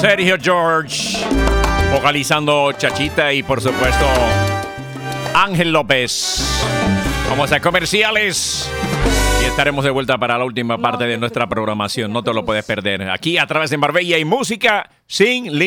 Sergio George, vocalizando Chachita y por supuesto Ángel López. Vamos a comerciales y estaremos de vuelta para la última parte de nuestra programación. No te lo puedes perder. Aquí a través de Marbella y Música Sin Límites.